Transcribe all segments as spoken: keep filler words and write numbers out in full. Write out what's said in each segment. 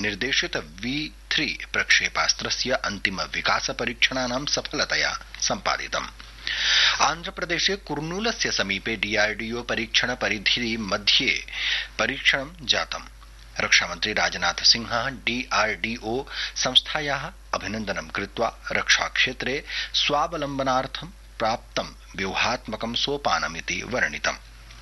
निर्देशित V three प्रक्षेपास्त्रस्य अन्तिम विकास परीक्षणानां सफलतया सम्पादितम्। आन्ध्रप्रदेशे कुर्नूलस्य समीपे डीआरडीओ परीक्षण परिधि मध्ये परीक्षणं जातम्। रक्षामन्त्री राजनाथ सिंहः डीआरडीओ संस्थायाः अभिनन्दनं कृत्वा रक्षाक्षेत्रे स्वावलम्बनार्थं प्राप्तं व्यूहात्मकं सोपानमिति वर्णितम्।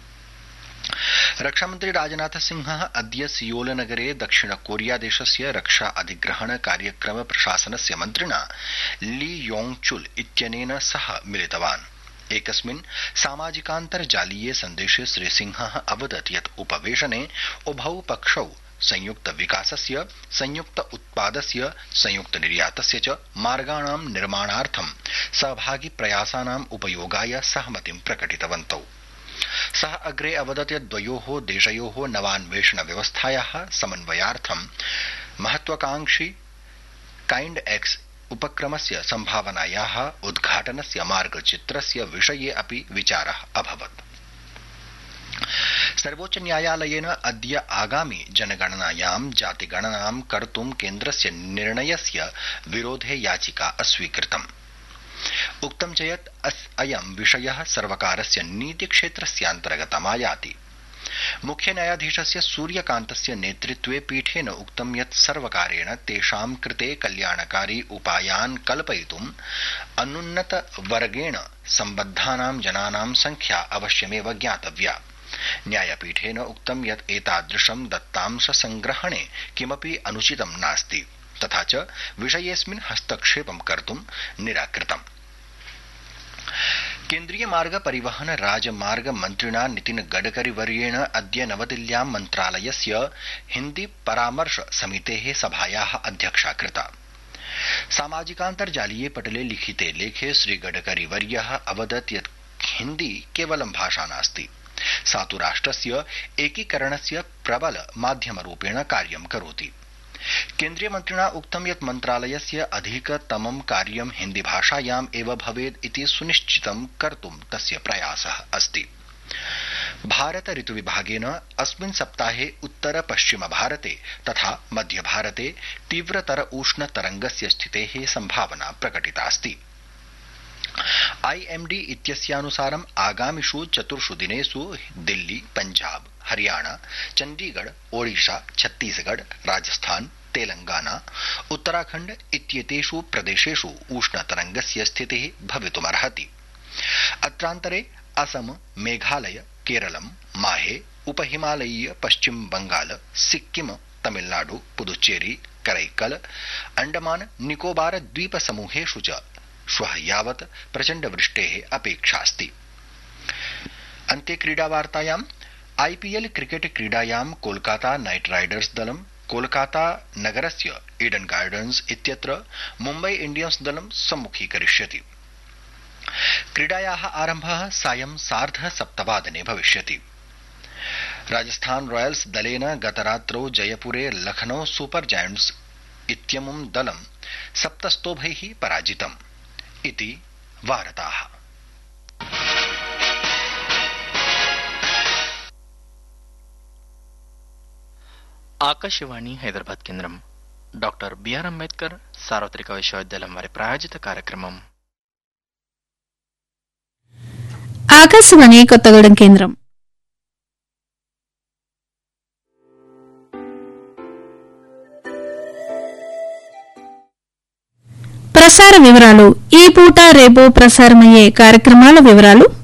रक्षामन्त्री राजनाथ सिंहः अद्य सियोल नगरे दक्षिण कोरिया देशस्य रक्षा अधिग्रहण कार्यक्रम प्रशासनस्य मन्त्रिणा ली योंग चुल इत्यनेन सह मिलितवान्। एकस्मिन् सामाजिकान्तर्जालीये सन्देशे श्रीसिंहः अवदत् यत् उपवेशने उभौ पक्षौ संयुक्त विकासस्य, संयुक्त उत्पादस्य, संयुक्त निर्यातस्य च मार्गाणां निर्माणार्थं सहभागि प्रयासानाम् उपयोगाय सहमतिं प्रकटितवन्तौ। सः अग्रे अवदत् यत् द्वयोः देशयोः नवान्वेषण व्यवस्थायाः समन्वयार्थं महत्वाकांक्षी काइंड एक्स उपक्रमस्य सम्भावनायाः उद्घाटनस्य मार्गचित्रस्य विषये अपि विचारः अभवत्। सर्वोच्च न्यायालयेन अद्य आगामि जनगणनायां जातिगणनां कर्तुं केन्द्रस्य निर्णयस्य विरोधे याचिका अस्वीकृतम्। उक्तं च यत् अयं विषयः सर्वकारस्य नीतिक्षेत्रस्यान्तर्गतमायाति। मुख्य न्यायाधीशस्य सूर्यकान्तस्य नेतृत्वे पीठेन उक्तं यत् सर्वकारेण तेषां कृते कल्याणकारी उपायान् कल्पयितुम् अनुन्नत वर्गेण सम्बद्धानां जनानां संख्या अवश्यमेव ज्ञातव्या। न्यायपीठेन उक्तं यत् एतादृशं दत्तांश संग्रहणे किमपि अनुचितं नास्ति, तथा च विषयेऽस्मिन् हस्तक्षेपं कर्तुं निराकृतम्। केन्द्रीय मार्ग परिवहन राजमार्ग मन्त्रिणा नितिन गडकरी वर्येण अद्य नवदिल्ल्यां मन्त्रालयस्य हिन्दी परामर्श समितेः सभायाः अध्यक्षा कृता। सामाजिकान्तर्जालीये पटले लिखिते लेखे श्रीगडकरी वर्यः अवदत् यत् हिन्दी केवलं भाषा नास्ति, सा तु राष्ट्रस्य एकीकरणस्य प्रबल माध्यमरूपेण कार्यं करोति। केन्द्रीय मन्त्रिणा उक्तं यत् मन्त्रालयस्य अधिकतमं कार्यं हिन्दीभाषायाम् एव भवेत् इति सुनिश्चितं कर्तुं तस्य प्रयासः अस्ति। भारत ऋतुविभागेन अस्मिन् सप्ताहे उत्तर पश्चिम भारते तथा मध्य भारते तीव्रतर उष्ण तरंगस्य स्थितेः सम्भावना प्रकटितास्ति। आईएमडी इत्यस्यानुसारम् आगामिषु चतुर्षु दिनेषु दिल्ली, पंजाब, हरियाणा, चंडीगढ़, ओडिशा, छत्तीसगढ़, राजस्थान, तेलंगाना, उत्तराखंड इत्येतेषु प्रदेशेषु उष्णतरंगस्य स्थितिः भवितुमर्हति। अत्रान्तरे असम, मेघालय, केरलम, माहे, उपहिमालयीय पश्चिम बंगाल, सिक्किम, तमिलनाडु, पुदुच्चेरी, करैकल, अंडमान निकोबार द्वीप समूहेषु च श्वः यावत् प्रचंड वृष्टेः अपेक्षास्ति। अन्ते क्रीडावार्तायाम् आईपीएल क्रिकेट क्रीडायां कोलकाता नाइट राइडर्स दलं कोलकाता नगरस्य ईडन गार्डन्स इत्यत्र मुम्बई इंडियन्स दलं सम्मुखीकरिष्यति। क्रीडायाः आरम्भः सायं सार्ध सप्तवादने भविष्यति। राजस्थान रॉयल्स दलेन गतरात्रौ जयपुरे लखनऊ सुपर जायंट्स इत्यमुं दलं सप्तस्तोभैः पराजितम् इति वार्ताः। ఆకాశవాణి హైదరాబాద్ కేంద్రం డాక్టర్ బిఆర్ అంబేద్కర్ సార్వత్రిక విశ్వవిద్యాలయం వారి ప్రాయోజిత కార్యక్రమం. ఆకాశవాణి కొత్తగూడెం కేంద్రం. ప్రసార వివరాలు. ఈ పూట రేపు ప్రసారమయ్యే కార్యక్రమాల వివరాలు